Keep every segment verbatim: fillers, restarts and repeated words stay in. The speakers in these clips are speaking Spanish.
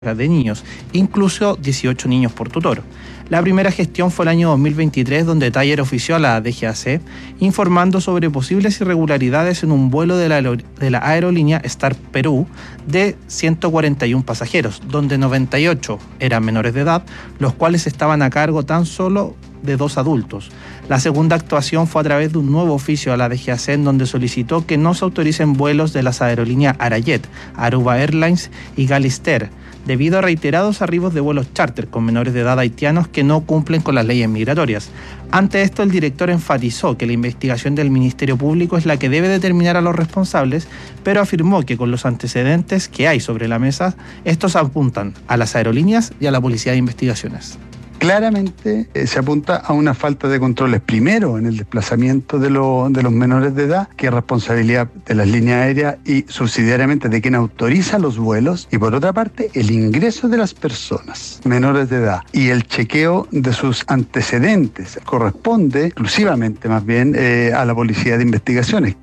de niños, incluso dieciocho niños por tutor. La primera gestión fue el año dos mil veintitrés, donde Tiger ofició a la D G A C informando sobre posibles irregularidades en un vuelo de la, de la aerolínea Star Perú de ciento cuarenta y uno pasajeros, donde noventa y ocho eran menores de edad, los cuales estaban a cargo tan solo de dos adultos. La segunda actuación fue a través de un nuevo oficio a la D G A C, en donde solicitó que no se autoricen vuelos de las aerolíneas Arayet, Aruba Airlines y Galister, debido a reiterados arribos de vuelos charter con menores de edad haitianos que no cumplen con las leyes migratorias. Ante esto, el director enfatizó que la investigación del Ministerio Público es la que debe determinar a los responsables, pero afirmó que con los antecedentes que hay sobre la mesa, estos apuntan a las aerolíneas y a la Policía de Investigaciones. Claramente eh, se apunta a una falta de controles, primero en el desplazamiento de, lo, de los menores de edad, que es responsabilidad de las líneas aéreas, y subsidiariamente de quien autoriza los vuelos, y por otra parte el ingreso de las personas menores de edad y el chequeo de sus antecedentes corresponde exclusivamente más bien eh, a la Policía de Investigaciones.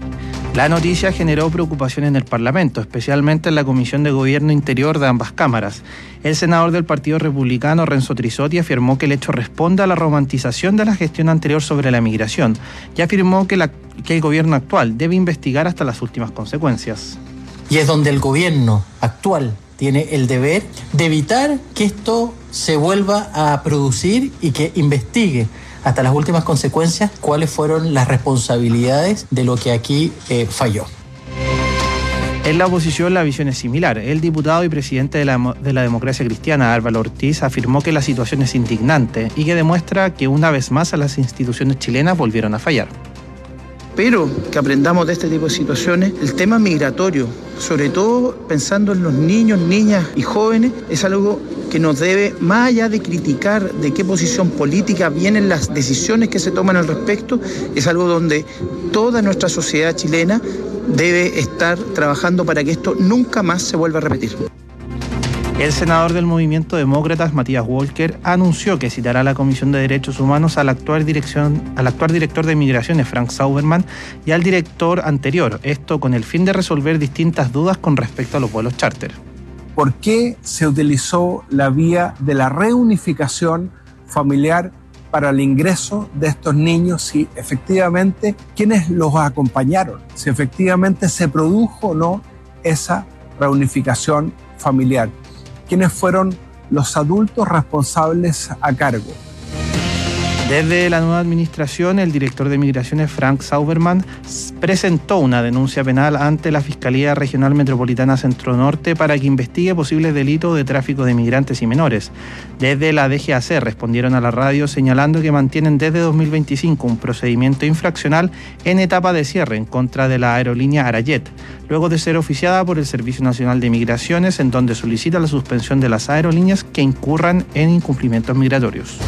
La noticia generó preocupación en el Parlamento, especialmente en la Comisión de Gobierno Interior de ambas cámaras. El senador del Partido Republicano, Renzo Trisotti, afirmó que el hecho responde a la romantización de la gestión anterior sobre la migración y afirmó que, la, que el gobierno actual debe investigar hasta las últimas consecuencias. Y es donde el gobierno actual tiene el deber de evitar que esto se vuelva a producir y que investigue hasta las últimas consecuencias cuáles fueron las responsabilidades de lo que aquí eh, falló. En la oposición la visión es similar. El diputado y presidente de la, de la Democracia Cristiana, Álvaro Ortiz, afirmó que la situación es indignante y que demuestra que una vez más a las instituciones chilenas volvieron a fallar. Pero que aprendamos de este tipo de situaciones. El tema migratorio, sobre todo pensando en los niños, niñas y jóvenes, es algo que nos debe, más allá de criticar de qué posición política vienen las decisiones que se toman al respecto, es algo donde toda nuestra sociedad chilena debe estar trabajando para que esto nunca más se vuelva a repetir. El senador del Movimiento Demócratas, Matías Walker, anunció que citará a la Comisión de Derechos Humanos al actual, dirección, al actual director de Migraciones, Frank Sauberman, y al director anterior, esto con el fin de resolver distintas dudas con respecto a los vuelos charter. ¿Por qué se utilizó la vía de la reunificación familiar para el ingreso de estos niños? Si efectivamente, ¿quiénes los acompañaron? Si efectivamente se produjo o no esa reunificación familiar. ¿Quiénes fueron los adultos responsables a cargo? Desde la nueva administración, el director de Migraciones, Frank Sauberman, presentó una denuncia penal ante la Fiscalía Regional Metropolitana Centro Norte para que investigue posibles delitos de tráfico de migrantes y menores. Desde la D G A C respondieron a la radio señalando que mantienen desde dos mil veinticinco un procedimiento infraccional en etapa de cierre en contra de la aerolínea Arayet, luego de ser oficiada por el Servicio Nacional de Migraciones, en donde solicita la suspensión de las aerolíneas que incurran en incumplimientos migratorios.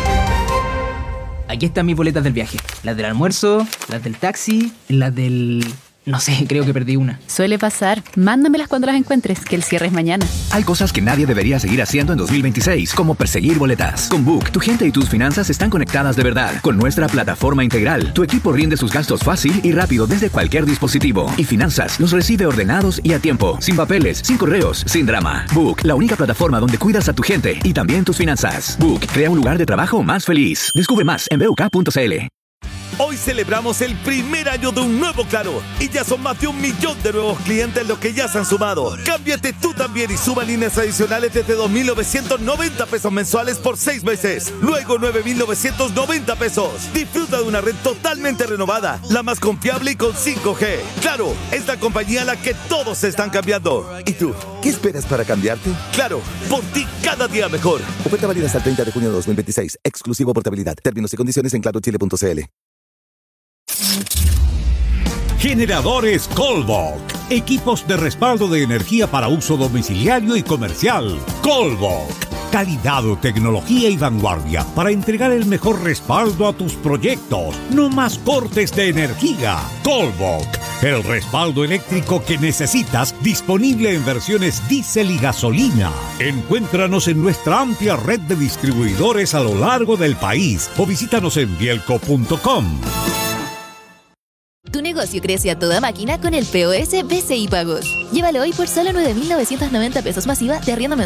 Aquí están mis boletas del viaje. Las del almuerzo, las del taxi, las del... No sé, creo que perdí una. Suele pasar. Mándamelas cuando las encuentres, que el cierre es mañana. Hay cosas que nadie debería seguir haciendo en dos mil veintiséis, como perseguir boletas. Con Book, tu gente y tus finanzas están conectadas de verdad. Con nuestra plataforma integral, tu equipo rinde sus gastos fácil y rápido desde cualquier dispositivo. Y finanzas los recibe ordenados y a tiempo, sin papeles, sin correos, sin drama. Book, la única plataforma donde cuidas a tu gente y también tus finanzas. Book, crea un lugar de trabajo más feliz. Descubre más en b u k punto c l. Hoy celebramos el primer año de un nuevo Claro y ya son más de un millón de nuevos clientes los que ya se han sumado. Cámbiate tú también y suma líneas adicionales desde dos mil novecientos noventa pesos mensuales por seis meses. Luego nueve mil novecientos noventa pesos. Disfruta de una red totalmente renovada, la más confiable y con cinco G. Claro, es la compañía a la que todos se están cambiando. ¿Y tú? ¿Qué esperas para cambiarte? Claro, por ti cada día mejor. Oferta válida hasta el treinta de junio de dos mil veintiséis. Exclusivo portabilidad. Términos y condiciones en claro chile punto c l. Generadores Colbok. Equipos de respaldo de energía para uso domiciliario y comercial. Colbok. Calidad, tecnología y vanguardia para entregar el mejor respaldo a tus proyectos. No más cortes de energía. Colbok. El respaldo eléctrico que necesitas, disponible en versiones diésel y gasolina. Encuéntranos en nuestra amplia red de distribuidores a lo largo del país o visítanos en bielco punto com. Tu negocio negocio crece a toda máquina con el P O S B C I Pagos. Llévalo hoy por solo nueve mil novecientos noventa pesos masiva de arriendo mensual